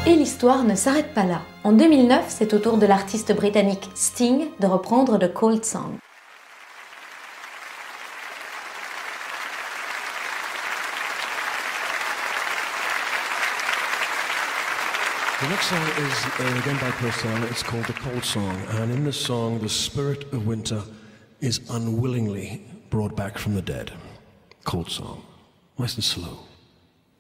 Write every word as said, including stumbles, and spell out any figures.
Et l'histoire ne s'arrête pas là. En deux mille neuf, c'est au tour de l'artiste britannique Sting de reprendre The Cold Song. The next song is uh, again by Cold Song. It's called The Cold Song, and in this song, the spirit of winter is unwillingly brought back from the dead. Cold Song, nice and slow.